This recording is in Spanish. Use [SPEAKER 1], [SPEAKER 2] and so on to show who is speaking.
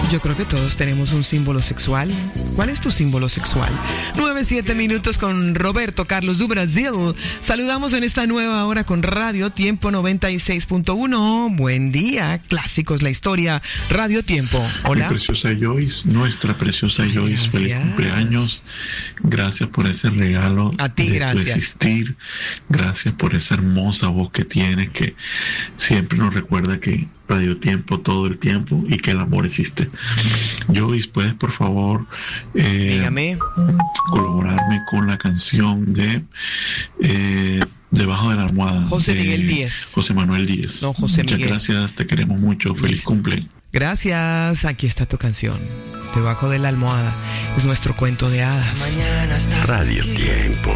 [SPEAKER 1] Yo creo que todos tenemos un símbolo sexual. ¿Cuál es tu símbolo sexual? 9-7 minutos con Roberto Carlos do Brasil. Saludamos en esta nueva hora con Radio Tiempo 96.1. Buen día, clásicos, la historia, Radio Tiempo. Hola.
[SPEAKER 2] Mi preciosa Joyce, nuestra preciosa Joyce, feliz cumpleaños. Gracias por ese regalo.
[SPEAKER 1] A ti,
[SPEAKER 2] de
[SPEAKER 1] gracias.
[SPEAKER 2] Tu existir. Gracias por esa hermosa voz que tienes, que siempre nos recuerda que Radio Tiempo todo el tiempo y que el amor existe. Joyce, ¿puedes por favor
[SPEAKER 1] dígame,
[SPEAKER 2] colaborarme con la canción de Debajo de la almohada?
[SPEAKER 1] José
[SPEAKER 2] de
[SPEAKER 1] Miguel Díez.
[SPEAKER 2] José Manuel Díez.
[SPEAKER 1] No, José
[SPEAKER 2] Muchas
[SPEAKER 1] Miguel.
[SPEAKER 2] gracias, te queremos mucho. Feliz cumple.
[SPEAKER 1] Gracias, aquí está tu canción. Debajo de la almohada es nuestro cuento de hadas.
[SPEAKER 3] Radio Tiempo.